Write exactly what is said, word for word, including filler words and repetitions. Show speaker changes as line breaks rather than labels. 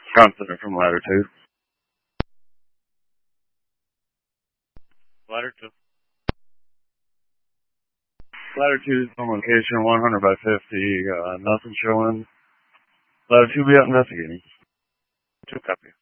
Consider from ladder two. Ladder two. Ladder two is on location one hundred by fifty. Uh, nothing showing. Ladder two be out investigating. Two copy.